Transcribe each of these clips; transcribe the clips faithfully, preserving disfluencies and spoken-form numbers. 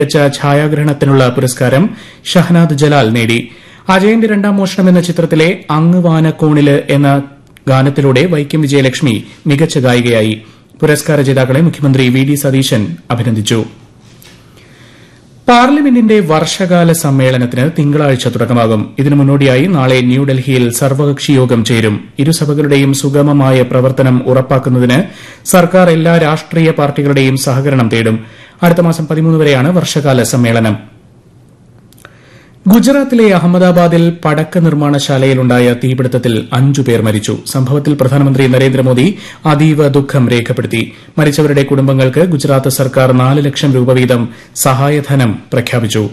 മികച്ച ഛായാഗ്രഹണത്തിനുള്ള പുരസ്കാരം ഷഹനാദ് ജലാൽ നേടി. അജയന്റെ രണ്ടാം മോഷണം എന്ന ചിത്രത്തിലെ അങ്ങ് വാനക്കോണില് എന്ന ഗാനത്തിലൂടെ വൈക്കം വിജയലക്ഷ്മി മികച്ച ഗായികയായി. പുരസ്കാര ജേതാക്കളെ മുഖ്യമന്ത്രി വി ഡി സതീശൻ അഭിനന്ദിച്ചു. പാർലമെന്റിന്റെ വർഷകാല സമ്മേളനത്തിന് തിങ്കളാഴ്ച തുടക്കമാകും. ഇതിനു മുന്നോടിയായി നാളെ ന്യൂഡൽഹിയിൽ സർവകക്ഷി യോഗം ചേരും. ഇരുസഭകളുടെയും സുഗമമായ പ്രവർത്തനം ഉറപ്പാക്കുന്നതിന് സർക്കാർ എല്ലാ രാഷ്ട്രീയ പാർട്ടികളുടെയും സഹകരണം തേടും. അടുത്ത മാസം പതിമൂന്ന് വരെയാണ് വർഷകാല സമ്മേളനം. ഗുജറാത്തിലെ അഹമ്മദാബാദിൽ പടക്ക നിർമ്മാണശാലയിലുണ്ടായ തീപിടുത്തത്തിൽ അഞ്ചുപേർ മരിച്ചു. സംഭവത്തിൽ പ്രധാനമന്ത്രി നരേന്ദ്രമോദി അതീവ ദുഃഖം രേഖപ്പെടുത്തി. മരിച്ചവരുടെ കുടുംബങ്ങൾക്ക് ഗുജറാത്ത് സർക്കാർ നാല് ലക്ഷം രൂപ വീതം സഹായധനം പ്രഖ്യാപിച്ചു.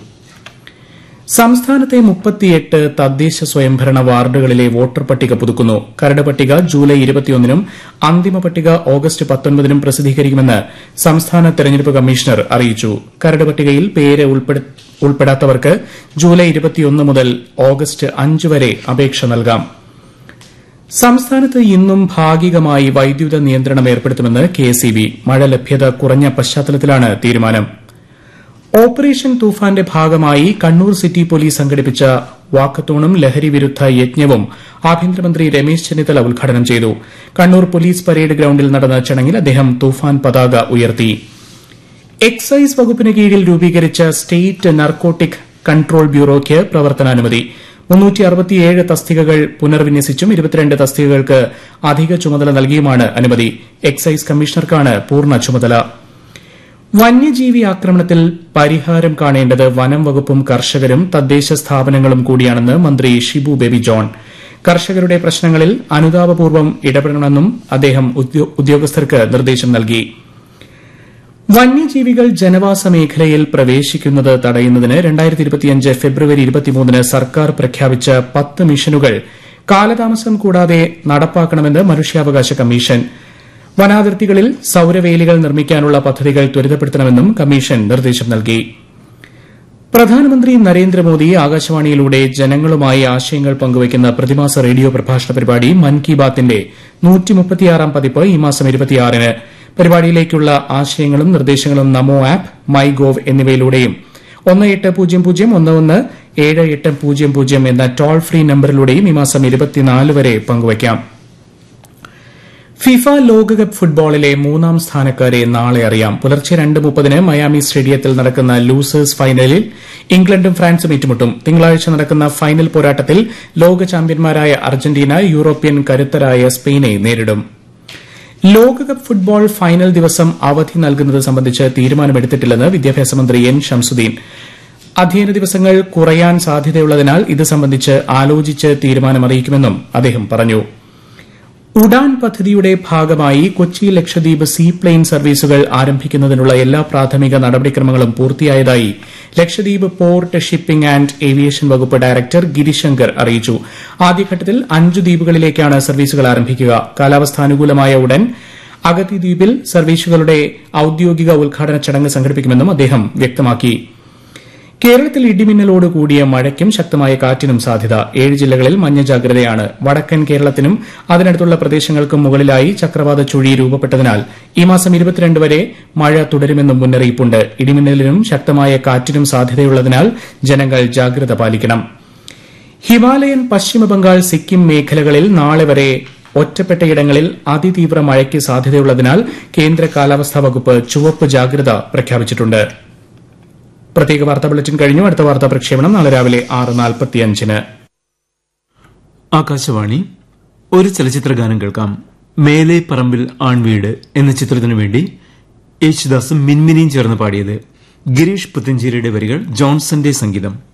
സംസ്ഥാനത്തെ മുപ്പത്തിയെട്ട് തദ്ദേശ സ്വയംഭരണ വാർഡുകളിലെ വോട്ടർ പട്ടിക പുതുക്കുന്നു. കരട് പട്ടിക ജൂലൈ ഇരുപത്തിയൊന്നിനും അന്തിമ പട്ടിക ഓഗസ്റ്റ് പത്തൊൻപതിനും പ്രസിദ്ധീകരിക്കുമെന്ന് സംസ്ഥാന തെരഞ്ഞെടുപ്പ് കമ്മീഷണർ അറിയിച്ചു. കരട് പട്ടികയിൽ പേര് ഉൾപ്പെടാത്തവർക്ക് ജൂലൈ ഇരുപത്തിയൊന്ന് മുതൽ ഓഗസ്റ്റ് അഞ്ച് വരെ അപേക്ഷ നൽകാം. സംസ്ഥാനത്ത് ഇന്നും ഭാഗികമായി വൈദ്യുത നിയന്ത്രണം ഏർപ്പെടുത്തുമെന്ന് കെ എസ് ഇ ബി. മഴ ലഭ്യത കുറഞ്ഞ പശ്ചാത്തലത്തിലാണ് തീരുമാനം. ഓപ്പറേഷൻ തൂഫാന്റെ ഭാഗമായി കണ്ണൂർ സിറ്റി പോലീസ് സംഘടിപ്പിച്ച വാക്കത്തോണും ലഹരി വിരുദ്ധ യജ്ഞവും ആഭ്യന്തരമന്ത്രി രമേശ് ചെന്നിത്തല ഉദ്ഘാടനം ചെയ്തു. കണ്ണൂർ പോലീസ് പരേഡ് ഗ്രൌണ്ടിൽ നടന്ന ചടങ്ങിൽ അദ്ദേഹം തൂഫാൻ പതാക ഉയർത്തി. എക്സൈസ് വകുപ്പിന് കീഴിൽ രൂപീകരിച്ച സ്റ്റേറ്റ് നർക്കോട്ടിക് കൺട്രോൾ ബ്യൂറോയ്ക്ക് പ്രവർത്തനാനുമതി. മുന്നൂറ്റി അറുപത്തിയേഴ് തസ്തികകൾ പുനർവിന്യസിച്ചും ഇരുപത്തിരണ്ട് തസ്തികകൾക്ക് അധിക ചുമതല നൽകിയുമാണ് അനുമതി. എക്സൈസ് കമ്മീഷണർക്കാണ് പൂർണ്ണ ചുമതല. വന്യജീവി ആക്രമണത്തിൽ പരിഹാരം കാണേണ്ടത് വനം വകുപ്പും കർഷകരും തദ്ദേശ സ്ഥാപനങ്ങളും കൂടിയാണെന്ന് മന്ത്രി ഷിബു ബേബി ജോൺ. കർഷകരുടെ പ്രശ്നങ്ങളിൽ അനുതാപപൂർവ്വം ഇടപെടണമെന്നും അദ്ദേഹം ഉദ്യോഗസ്ഥർക്ക് നിർദ്ദേശം നൽകി. വന്യജീവികൾ ജനവാസ മേഖലയിൽ പ്രവേശിക്കുന്നത് തടയുന്നതിന് ഫെബ്രുവരി ഇരുപത്തിമൂന്നിന് സർക്കാർ പ്രഖ്യാപിച്ച പത്ത് മിഷനുകൾ കാലതാമസം കൂടാതെ നടപ്പാക്കണമെന്ന് മനുഷ്യാവകാശ കമ്മീഷൻ. വനാതിർത്തികളിൽ സൌരവേലികൾ നിർമ്മിക്കാനുള്ള പദ്ധതികൾ ത്വരിതപ്പെടുത്തണമെന്നും കമ്മീഷൻ നിർദ്ദേശം നൽകി. പ്രധാനമന്ത്രി നരേന്ദ്രമോദി ആകാശവാണിയിലൂടെ ജനങ്ങളുമായി ആശയങ്ങൾ പങ്കുവയ്ക്കുന്ന പ്രതിമാസ റേഡിയോ പ്രഭാഷണ പരിപാടി മൻ കി ബാത്തിന്റെ നൂറ്റിമുപ്പത്തിയാറാം പതിപ്പ് ഈ മാസം ഇരുപത്തിയാറിന്. പരിപാടിയിലേക്കുള്ള ആശയങ്ങളും നിർദ്ദേശങ്ങളും നമോ ആപ്പ്, മൈ ഗോവ് എന്നിവയിലൂടെയും ഒന്ന് എട്ട് പൂജ്യം പൂജ്യം ഒന്ന് ഒന്ന് ഏഴ് എട്ട് പൂജ്യം പൂജ്യം എന്ന ടോൾ ഫ്രീ നമ്പറിലൂടെയും ഈ മാസം ഇരുപത്തിനാല് വരെ പങ്കുവയ്ക്കാം. ഫിഫ ലോകകപ്പ് ഫുട്ബോളിലെ മൂന്നാം സ്ഥാനക്കാരെ നാളെ അറിയാം. പുലർച്ചെ രണ്ട് മുപ്പതിന് മയാമി സ്റ്റേഡിയത്തിൽ നടക്കുന്ന ലൂസേഴ്സ് ഫൈനലിൽ ഇംഗ്ലണ്ടും ഫ്രാൻസും ഏറ്റുമുട്ടും. തിങ്കളാഴ്ച നടക്കുന്ന ഫൈനൽ പോരാട്ടത്തിൽ ലോക ചാമ്പ്യന്മാരായ അർജന്റീന യൂറോപ്യൻ കരുത്തരായ സ്പെയിനെ നേരിടും. ലോകകപ്പ് ഫുട്ബോൾ ഫൈനൽ ദിവസം അവധി നൽകുന്നത് സംബന്ധിച്ച് തീരുമാനമെടുത്തിട്ടില്ലെന്ന് വിദ്യാഭ്യാസ മന്ത്രി എൻ ഷംസുദ്ദീൻ. അധ്യയന ദിവസങ്ങൾ കുറയാൻ സാധ്യതയുള്ളതിനാൽ ഇത് സംബന്ധിച്ച് ആലോചിച്ച് തീരുമാനമറിയിക്കുമെന്നും അദ്ദേഹം പറഞ്ഞു. ഉഡാൻ പദ്ധതിയുടെ ഭാഗമായി കൊച്ചി ലക്ഷദ്വീപ് സീപ്ലെയിൻ സർവീസുകൾ ആരംഭിക്കുന്നതിനുള്ള എല്ലാ പ്രാഥമിക നടപടിക്രമങ്ങളും പൂർത്തിയായതായി Lakshadweep port shipping and aviation വകുപ്പ് ഡയറക്ടർ ഗിരിശങ്കർ അറിയിച്ചു. ആദ്യഘട്ടത്തിൽ അഞ്ചു ദ്വീപുകളിലേക്കാണ് സർവീസുകൾ ആരംഭിക്കുക. കാലാവസ്ഥ അനുകൂലമായ ഉടൻ അഗത്തി ദ്വീപിൽ സർവീസുകളുടെ ഔദ്യോഗിക ഉദ്ഘാടന ചടങ്ങ് സംഘടിപ്പിക്കുമെന്നും അദ്ദേഹം വ്യക്തമാക്കി. കേരളത്തിൽ ഇടിമിന്നലോട് കൂടിയ മഴയ്ക്കും ശക്തമായ കാറ്റിനും സാധ്യത. ഏഴ് ജില്ലകളിൽ മഞ്ഞ ജാഗ്രതയാണ്. വടക്കൻ കേരളത്തിനും അതിനടുത്തുള്ള പ്രദേശങ്ങൾക്കും മുകളിലായി ചക്രവാത ചുഴി രൂപപ്പെട്ടതിനാൽ ഈ മാസം ഇരുപത്തിരണ്ട് വരെ മഴ തുടരുമെന്നും മുന്നറിയിപ്പുണ്ട്. ഇടിമിന്നലിനും ശക്തമായ കാറ്റിനും സാധ്യതയുള്ളതിനാൽ ജനങ്ങൾ ജാഗ്രത പാലിക്കണം. ഹിമാലയൻ പശ്ചിമബംഗാൾ സിക്കിം മേഖലകളിൽ നാളെ വരെ ഒറ്റപ്പെട്ടയിടങ്ങളിൽ അതിതീവ്ര മഴയ്ക്ക് സാധ്യതയുള്ളതിനാൽ കേന്ദ്ര കാലാവസ്ഥാ വകുപ്പ് ചുവപ്പ് ജാഗ്രത പ്രഖ്യാപിച്ചിട്ടുണ്ട്. പ്രത്യേക വാർത്താ ബുള്ളറ്റിൻ കഴിഞ്ഞു. അടുത്ത വാർത്താ പ്രക്ഷേപണം നാളെ രാവിലെ ആറ് നാൽപ്പത്തിയഞ്ചിന്. ആകാശവാണി. ഒരു ചലച്ചിത്ര ഗാനം കേൾക്കാം. മേലെ പറമ്പിൽ ആൺവീട് എന്ന ചിത്രത്തിനു വേണ്ടി യേശുദാസും മിൻമിനിയും ചേർന്ന് പാടിയത്. ഗിരീഷ് പുത്തഞ്ചേരിയുടെ വരികൾ, ജോൺസന്റെ സംഗീതം.